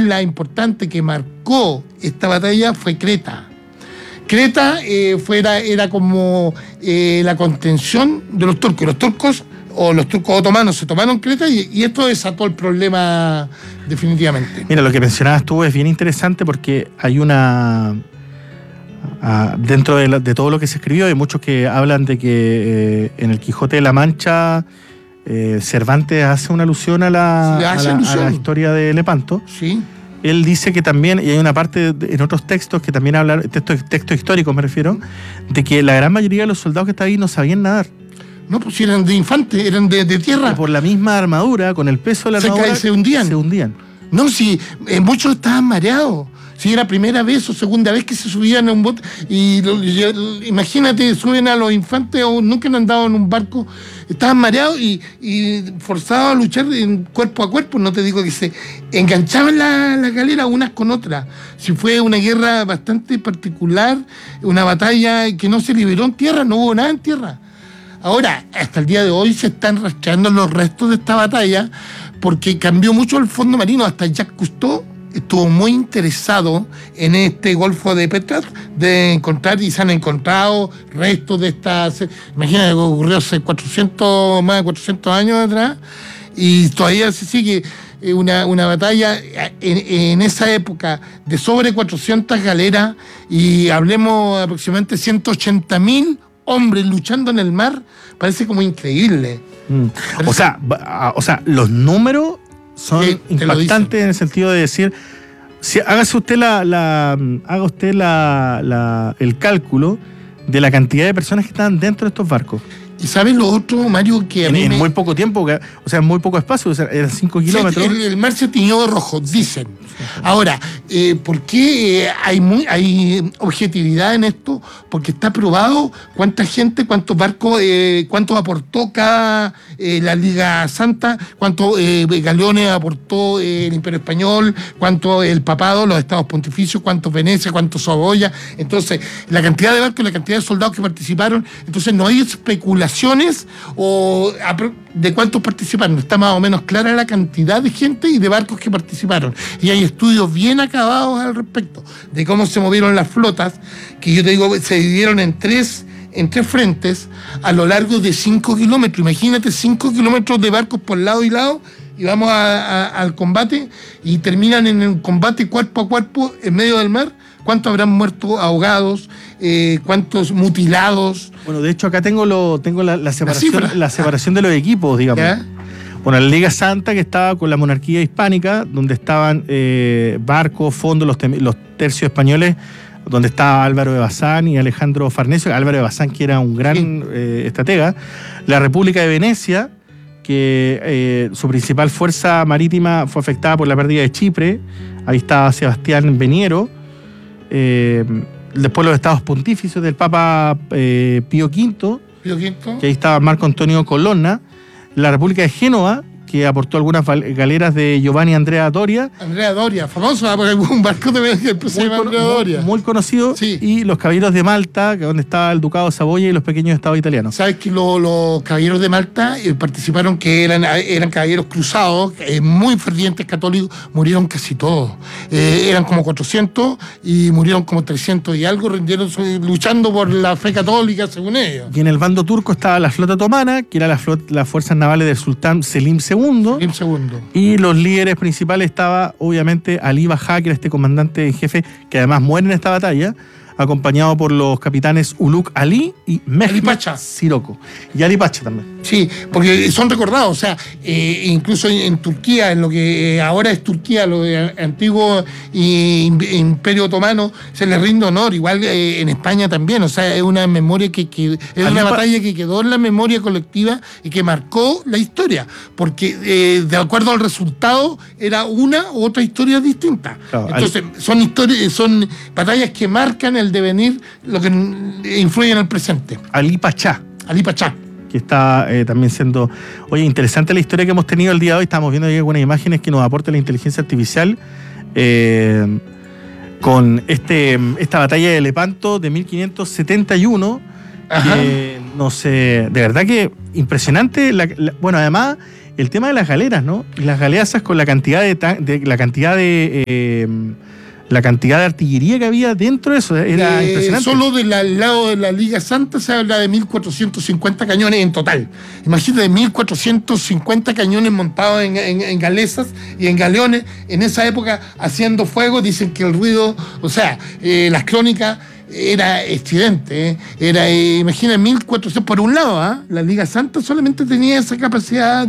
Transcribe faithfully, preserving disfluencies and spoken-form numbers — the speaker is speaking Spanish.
isla importante que marcó esta batalla fue Creta. Creta eh, fuera, era como eh, la contención de los turcos. Los turcos o los turcos otomanos se tomaron Creta y, y esto desató el problema definitivamente. Mira, lo que mencionabas tú es bien interesante porque hay una... Uh, dentro de, la, de todo lo que se escribió, hay muchos que hablan de que eh, en el Quijote de la Mancha eh, Cervantes hace una alusión a la, a la, alusión. a la historia de Lepanto. Sí. Él dice que también, y hay una parte de, en otros textos que también hablan, textos, textos históricos me refiero, de que la gran mayoría de los soldados que estaban ahí no sabían nadar. No, pues eran de infante, eran de, de tierra. Y por la misma armadura, con el peso de la se armadura, cae, se hundían. Se hundían. No, si eh, muchos estaban mareados. Si era primera vez o segunda vez que se subían a un bote, y lo, yo, imagínate, suben a los infantes o nunca han andado en un barco, estaban mareados y, y forzados a luchar en cuerpo a cuerpo. No te digo que se enganchaban la, la galera unas con otras. Si fue una guerra bastante particular, una batalla que no se liberó en tierra, no hubo nada en tierra. Ahora, hasta el día de hoy se están rastreando los restos de esta batalla porque cambió mucho el fondo marino. Hasta Jacques Cousteau estuvo muy interesado en este Golfo de Petrov de encontrar, y se han encontrado restos de estas, imagínate que ocurrió hace cuatrocientos, más de cuatrocientos años atrás, y todavía se sigue una, una batalla en, en esa época de sobre cuatrocientas galeras, y hablemos aproximadamente ciento ochenta mil hombres luchando en el mar. Parece como increíble. Mm. O sea, o sea, los números son sí, impactantes en el sentido de decir, si hágase usted la, la haga usted la, la, el cálculo de la cantidad de personas que estaban dentro de estos barcos. ¿Y sabes lo otro, Mario? Que a en, mí en me... muy poco tiempo, o sea, en muy poco espacio, o sea, eran cinco kilómetros. El, el mar se tiñó de rojo, dicen. Ahora, eh, ¿por qué hay, muy, hay objetividad en esto? Porque está probado cuánta gente, cuántos barcos, eh, cuánto aportó cada eh, la Liga Santa, cuántos eh, galeones aportó eh, el Imperio Español, cuánto el Papado, los Estados Pontificios, cuántos Venecia, cuántos Saboya. Entonces, la cantidad de barcos, la cantidad de soldados que participaron. Entonces, no hay especulación o de cuántos participaron. Está más o menos clara la cantidad de gente y de barcos que participaron. Y hay estudios bien acabados al respecto de cómo se movieron las flotas, que yo te digo, se dividieron en tres, en tres frentes a lo largo de cinco kilómetros. Imagínate cinco kilómetros de barcos por lado y lado, y vamos a, a, al combate y terminan en un combate cuerpo a cuerpo en medio del mar. ¿Cuántos habrán muerto ahogados? Eh, ¿Cuántos mutilados? Bueno, de hecho acá tengo lo tengo la, la separación la, la separación de los equipos, digamos. ¿Ya? Bueno, la Liga Santa, que estaba con la monarquía hispánica, donde estaban eh, barcos, fondos, los, los tercios españoles, donde estaba Álvaro de Bazán y Alejandro Farnesio. Álvaro de Bazán, que era un gran sí. eh, estratega. La República de Venecia, que eh, su principal fuerza marítima fue afectada por la pérdida de Chipre. Ahí estaba Sebastián Veniero. Eh, después los estados pontificios del Papa eh, Pío Quinto, Pío Quinto, que ahí estaba Marco Antonio Colonna. La República de Génova, que aportó algunas galeras de Giovanni Andrea Doria. Andrea Doria, famoso, porque hay un barco de que se llama Andrea Doria. Muy, muy conocido. Sí. Y los caballeros de Malta, donde estaba el Ducado de Saboya y los pequeños estados italianos. Sabes que lo, los caballeros de Malta eh, participaron, que eran, eran caballeros cruzados, eh, muy fervientes católicos, murieron casi todos. Eh, eran como cuatrocientos y murieron como trescientos y algo, rindieron luchando por la fe católica, según ellos. Y en el bando turco estaba la flota otomana, que era la flota, las fuerzas navales del sultán Selim segundo. Selim segundo. Y los líderes principales estaba, obviamente, Ali Bajá, que era este comandante en jefe, que además muere en esta batalla, acompañado por los capitanes Uluk Ali y Mehmet Siroko. Y Ali Pacha también. Sí, porque son recordados, o sea, eh, incluso en, en Turquía, en lo que ahora es Turquía, lo de antiguo eh, Imperio Otomano, se les rinde honor, igual eh, en España también, o sea, es una memoria que, que es Ali una batalla que quedó en la memoria colectiva y que marcó la historia, porque eh, de acuerdo al resultado era una u otra historia distinta. Claro, entonces, Ali... son historias, son batallas que marcan el devenir, lo que influye en el presente. Ali Pachá. Ali Pachá. Que está eh, también siendo... Oye, interesante la historia que hemos tenido el día de hoy. Estamos viendo ahí algunas imágenes que nos aporta la inteligencia artificial eh, con este esta batalla de Lepanto de mil quinientos setenta y uno. Que, no sé, de verdad que impresionante. La, la, bueno, además, el tema de las galeras, ¿no? Y las galeazas con la cantidad de, de la cantidad de eh, la cantidad de artillería que había dentro de eso era eh, impresionante. Solo del lado de la Liga Santa se habla de mil cuatrocientos cincuenta cañones en total. Imagínate, mil cuatrocientos cincuenta cañones montados en, en, en galesas y en galeones en esa época haciendo fuego. Dicen que el ruido, o sea, eh, las crónicas era estridente, ¿eh? Era, eh, imagina, mil cuatrocientos, por un lado, ¿eh? La Liga Santa solamente tenía esa capacidad